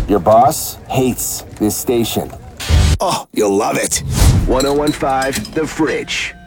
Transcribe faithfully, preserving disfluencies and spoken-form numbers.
Your boss hates this station. Oh, you'll love it. ten fifteen The Fridge.